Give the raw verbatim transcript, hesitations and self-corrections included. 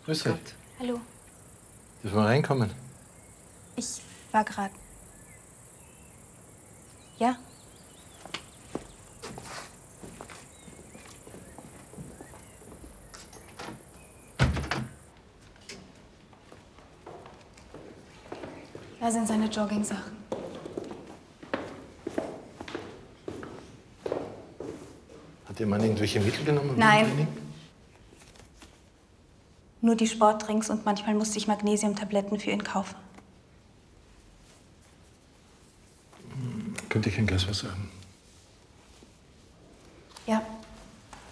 Grüß dich. Hallo. Dürfen wir reinkommen? Ich war gerade. Ja? Da sind seine Jogging-Sachen. Hat Ihr Mann irgendwelche Mittel genommen? Nein. Nur die Sportdrinks und manchmal musste ich Magnesiumtabletten für ihn kaufen. Könnte ich ein Glas Wasser haben?